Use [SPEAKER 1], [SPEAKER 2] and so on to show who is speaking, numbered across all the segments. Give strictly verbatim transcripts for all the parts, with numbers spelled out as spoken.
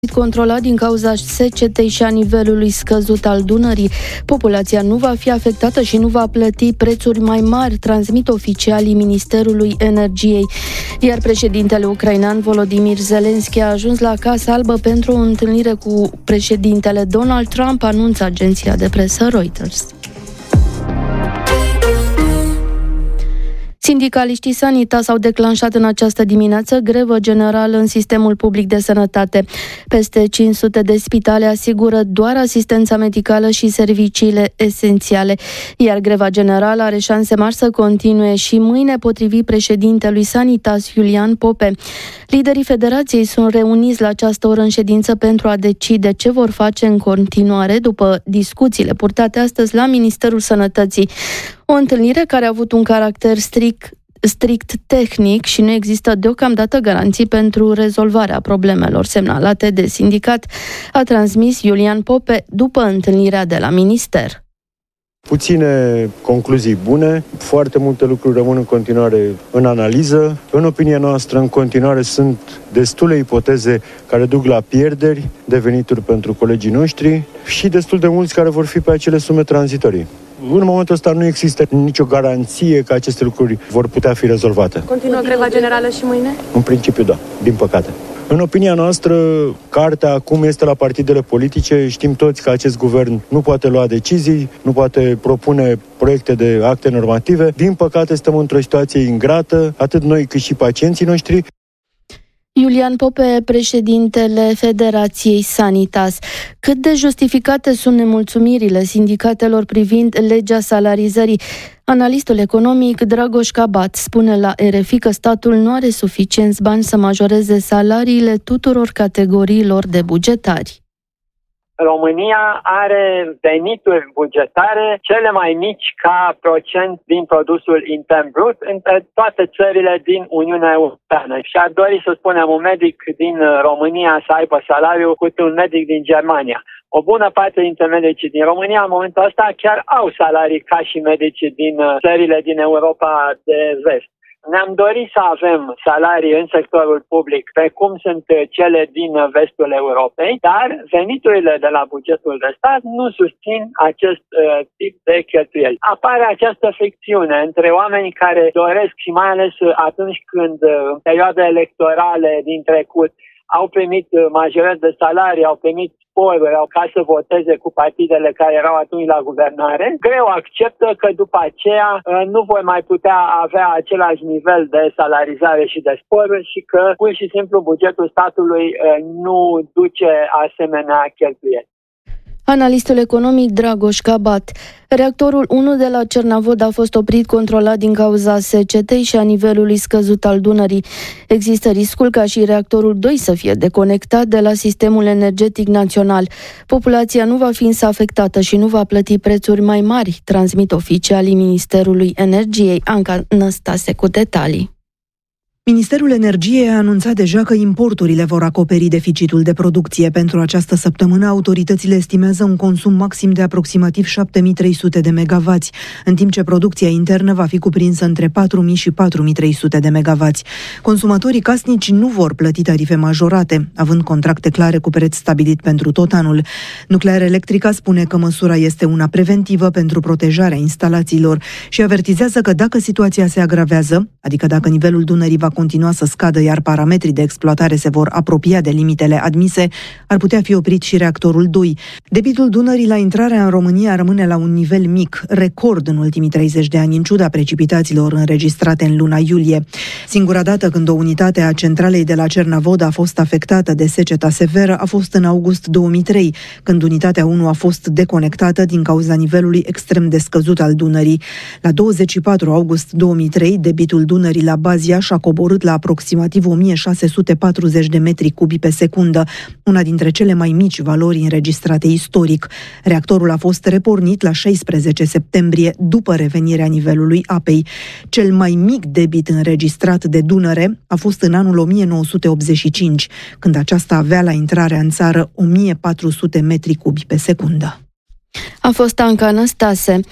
[SPEAKER 1] controlat din cauza secetei și a nivelului scăzut al Dunării. Populația nu va fi afectată și nu va plăti prețuri mai mari, transmit oficialii Ministerului Energiei. Iar președintele ucrainean Volodymyr Zelensky a ajuns la Casa Albă pentru o întâlnire cu președintele Donald Trump, anunță agenția de presă Reuters. Sindicaliștii Sanitas au declanșat în această dimineață grevă generală în sistemul public de sănătate. Peste cinci sute de spitale asigură doar asistența medicală și serviciile esențiale, iar greva generală are șanse mari să continue și mâine, potrivit președintelui Sanitas, Iulian Pope. Liderii federației sunt reuniți la această oră în ședință pentru a decide ce vor face în continuare după discuțiile purtate astăzi la Ministerul Sănătății. O întâlnire care a avut un caracter strict, strict tehnic și nu există deocamdată garanții pentru rezolvarea problemelor semnalate de sindicat, a transmis Iulian Pope după întâlnirea de la minister.
[SPEAKER 2] Puține concluzii bune, foarte multe lucruri rămân în continuare în analiză. În opinia noastră, în continuare sunt destule ipoteze care duc la pierderi de venituri pentru colegii noștri și destul de mulți care vor fi pe acele sume tranzitorii. În momentul ăsta nu există nicio garanție că aceste lucruri vor putea fi rezolvate.
[SPEAKER 3] Continuă greva generală și mâine?
[SPEAKER 2] În principiu, da, din păcate. În opinia noastră, cartea acum este la partidele politice. Știm toți că acest guvern nu poate lua decizii, nu poate propune proiecte de acte normative. Din păcate, suntem într-o situație ingrată, atât noi cât și pacienții noștri.
[SPEAKER 1] Iulian Pope, președintele Federației Sanitas. Cât de justificate sunt nemulțumirile sindicatelor privind legea salarizării? Analistul economic Dragoș Cabat spune la R F I că statul nu are suficienți bani să majoreze salariile tuturor categoriilor de bugetari.
[SPEAKER 4] România are venituri bugetare cele mai mici ca procent din produsul intern brut între toate țările din Uniunea Europeană. Și ar dori să spunem un medic din România să aibă salariu cu un medic din Germania. O bună parte dintre medicii din România în momentul ăsta chiar au salarii ca și medicii din țările din Europa de vest. Ne-am dorit să avem salarii în sectorul public, precum sunt cele din vestul Europei, dar veniturile de la bugetul de stat nu susțin acest uh, tip de cheltuieli. Apare această fricțiune între oamenii care doresc și mai ales atunci când în perioade electorale din trecut au primit majorări de salarii, au primit sporuri, au ca să voteze cu partidele care erau atunci la guvernare, greu acceptă că după aceea nu vor mai putea avea același nivel de salarizare și de sporuri și că pur și simplu bugetul statului nu duce asemenea cheltuieli.
[SPEAKER 1] Analistul economic Dragoș Cabat. Reactorul unu de la Cernavod a fost oprit controlat din cauza secetei și a nivelului scăzut al Dunării. Există riscul ca și reactorul doi să fie deconectat de la sistemul energetic național. Populația nu va fi însă afectată și nu va plăti prețuri mai mari, transmit oficialii Ministerului Energiei. Anca Năstase cu detalii.
[SPEAKER 5] Ministerul Energiei a anunțat deja că importurile vor acoperi deficitul de producție. Pentru această săptămână, autoritățile estimează un consum maxim de aproximativ șapte mii trei sute de megavați, în timp ce producția internă va fi cuprinsă între patru mii și patru mii trei sute de megavați. Consumatorii casnici nu vor plăti tarife majorate, având contracte clare cu preț stabilit pentru tot anul. Nuclear Electrica spune că măsura este una preventivă pentru protejarea instalațiilor și avertizează că dacă situația se agravează, adică dacă nivelul Dunării va continua să scadă, iar parametrii de exploatare se vor apropia de limitele admise, ar putea fi oprit și reactorul doi. Debitul Dunării la intrarea în România rămâne la un nivel mic, record în ultimii treizeci de ani, în ciuda precipitațiilor înregistrate în luna iulie. Singura dată când o unitate a centralei de la Cernavod a fost afectată de seceta severă a fost în august două mii trei, când unitatea unu a fost deconectată din cauza nivelului extrem de scăzut al Dunării. La douăzeci și patru august două mii trei, debitul Dunării la Bazia și-a coborât la aproximativ o mie șase sute patruzeci de metri cubi pe secundă, una dintre cele mai mici valori înregistrate istoric. Reactorul a fost repornit la șaisprezece septembrie, după revenirea nivelului apei. Cel mai mic debit înregistrat de Dunăre a fost în anul o mie nouă sute optzeci și cinci, când aceasta avea la intrarea în țară o mie patru sute metri cubi pe secundă.
[SPEAKER 1] A fost Anca Năstase.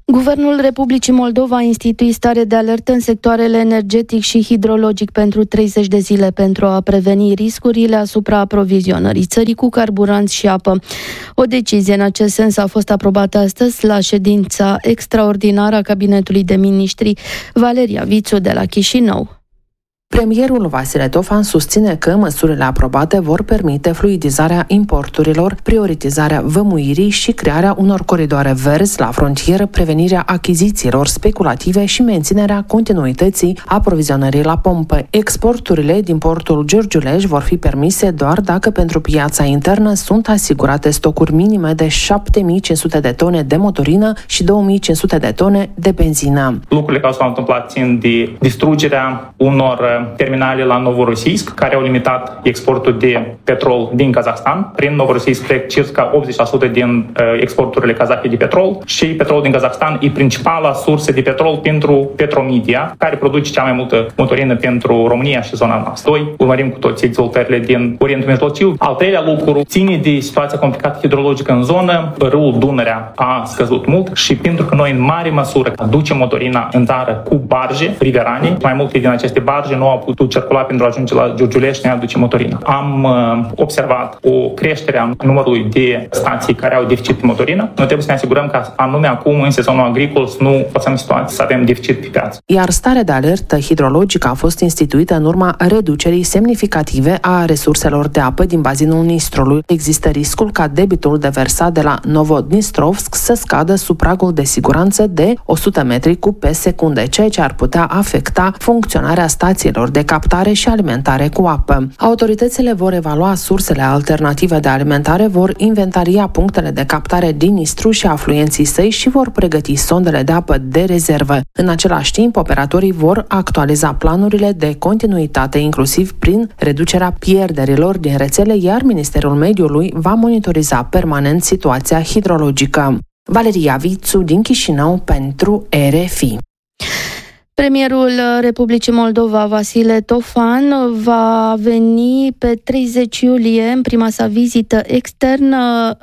[SPEAKER 1] Guvernul Republicii Moldova a instituit stare de alertă în sectoarele energetic și hidrologic pentru treizeci de zile pentru a preveni riscurile asupra aprovizionării țării cu carburanți și apă. O decizie în acest sens a fost aprobată astăzi la ședința extraordinară a Cabinetului de Miniștri. Valeria Vițu de la Chișinău.
[SPEAKER 3] Premierul Vasile Tofan susține că măsurile aprobate vor permite fluidizarea importurilor, prioritizarea vămuirii și crearea unor coridoare verzi la frontieră, prevenirea achizițiilor speculative și menținerea continuității aprovizionării la pompă. Exporturile din portul Giurgiuleș vor fi permise doar dacă pentru piața internă sunt asigurate stocuri minime de șapte mii cinci sute de tone de motorină și două mii cinci sute de tone de benzină.
[SPEAKER 6] Lucrurile care s-au întâmplat țin de distrugerea unor terminale la Novorossiysk, care au limitat exportul de petrol din Kazakhstan. Prin Novorossiysk trec circa optzeci la sută din uh, exporturile kazahe de petrol și petrolul din Kazakhstan e principala sursă de petrol pentru Petromedia, care produce cea mai multă motorină pentru România și zona noastră. Doi, urmărim cu toții dezvoltările din Orientul Mijlociu. Al treilea lucru ține de situația complicată hidrologică în zonă. Râul Dunărea a scăzut mult și pentru că noi în mare măsură aducem motorina în țară cu barje riverane, mai multe din aceste barje nu au putut circula pentru a ajunge la Giurgiuleș și ne aduce motorină. Am uh, observat o creștere a numărului de stații care au deficit de motorină. Noi trebuie să ne asigurăm că anume acum, în sezonul agricol, să nu pasăm situații să avem deficit pe piață.
[SPEAKER 3] Iar starea de alertă hidrologică a fost instituită în urma reducerii semnificative a resurselor de apă din bazinul Nistrului. Există riscul ca debitul deversat de la Novodnistrovsk să scadă sub pragul de siguranță de o sută metri cub pe secundă, ceea ce ar putea afecta funcționarea stațiilor de captare și alimentare cu apă. Autoritățile vor evalua sursele alternative de alimentare, vor inventaria punctele de captare din Nistru și afluenții săi și vor pregăti sondele de apă de rezervă. În același timp, operatorii vor actualiza planurile de continuitate, inclusiv prin reducerea pierderilor din rețele, iar Ministerul Mediului va monitoriza permanent situația hidrologică. Valeria Vițu din Chișinău pentru R F I.
[SPEAKER 1] Premierul Republicii Moldova, Vasile Tofan, va veni pe treizeci iulie în prima sa vizită externă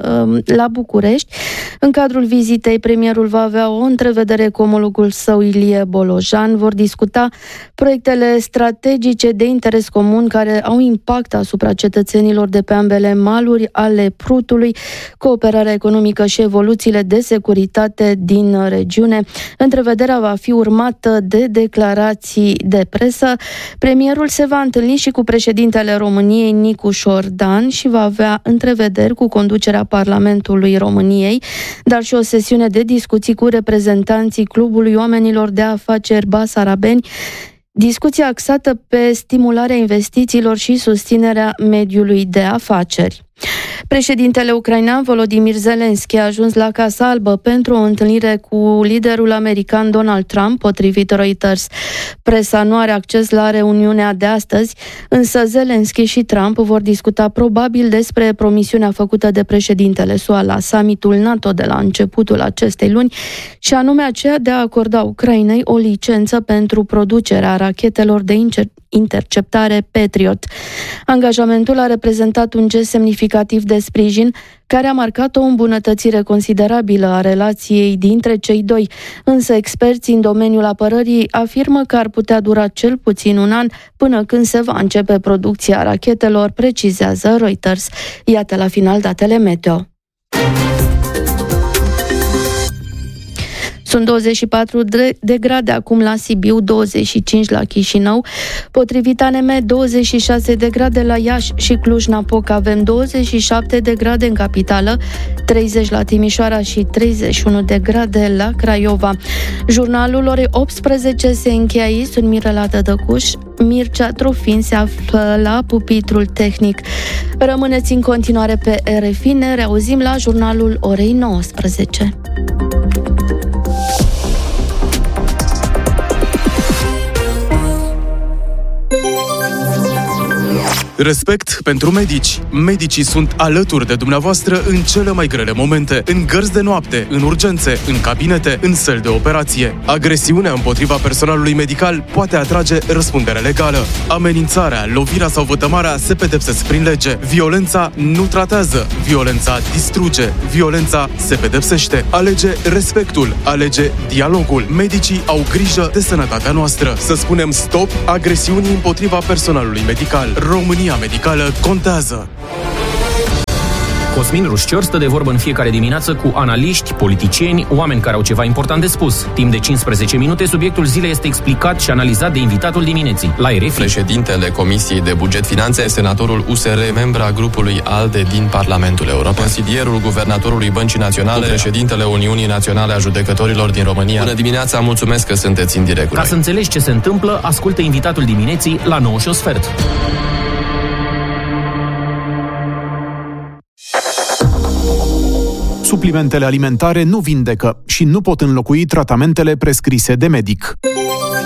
[SPEAKER 1] la București. În cadrul vizitei, premierul va avea o întrevedere cu omologul său Ilie Bolojan. Vor discuta proiectele strategice de interes comun care au impact asupra cetățenilor de pe ambele maluri ale Prutului, cooperarea economică și evoluțiile de securitate din regiune. Întrevederea va fi urmată de declarații de presă. Premierul se va întâlni și cu președintele României, Nicu Șordan, și va avea întrevederi cu conducerea Parlamentului României, dar și o sesiune de discuții cu reprezentanții Clubului Oamenilor de Afaceri Basarabeni, discuția axată pe stimularea investițiilor și susținerea mediului de afaceri. Președintele ucrainean Volodymyr Zelensky a ajuns la Casa Albă pentru o întâlnire cu liderul american Donald Trump, potrivit Reuters. Presa nu are acces la reuniunea de astăzi, însă Zelensky și Trump vor discuta probabil despre promisiunea făcută de președintele S U A la summitul NATO de la începutul acestei luni, și anume aceea de a acorda Ucrainei o licență pentru producerea rachetelor de interceptare Patriot. Angajamentul a reprezentat un gest semnificativ de sprijin care a marcat o îmbunătățire considerabilă a relației dintre cei doi, însă experții în domeniul apărării afirmă că ar putea dura cel puțin un an până când se va începe producția rachetelor, precizează Reuters. Iată la final datele meteo. Sunt douăzeci și patru de grade acum la Sibiu, douăzeci și cinci la Chișinău. Potrivit A N M, douăzeci și șase de grade la Iași și Cluj-Napoca. Avem douăzeci și șapte de grade în capitală, treizeci la Timișoara și treizeci și unu de grade la Craiova. Jurnalul orei optsprezece se încheie aici. Sunt Mirela Tădăcuș. Mircea Trofin se află la pupitrul tehnic. Rămâneți în continuare pe R F I. Ne reauzim la jurnalul orei nouăsprezece. Yeah.
[SPEAKER 7] Respect pentru medici. Medicii sunt alături de dumneavoastră în cele mai grele momente, în gărzi de noapte, în urgențe, în cabinete, în săli de operație. Agresiunea împotriva personalului medical poate atrage răspundere legală. Amenințarea, lovirea sau vătămarea se pedepsesc prin lege. Violența nu tratează, violența distruge, violența se pedepsește. Alege respectul, alege dialogul. Medicii au grijă de sănătatea noastră. Să spunem stop agresiunii împotriva personalului medical. România medicală contează.
[SPEAKER 8] Cosmin Rușcior stă de vorbă în fiecare dimineață cu analiști, politicieni, oameni care au ceva important de spus. Timp de cincisprezece minute, subiectul zilei este explicat și analizat de invitatul dimineții. La R F I.
[SPEAKER 9] Președintele Comisiei de Buget Finanțe, senatorul U S R, membra grupului ALDE din Parlamentul European, consilierul guvernatorului Băncii Naționale, președintele Uniunii Naționale a Judecătorilor din România. Bună dimineața, mulțumesc că sunteți în direct.
[SPEAKER 8] Ca să înțelegi ce se întâmplă, ascultă invitatul dimineții la nouă și un sfert.
[SPEAKER 10] Suplimentele alimentare nu vindecă și nu pot înlocui tratamentele prescrise de medic.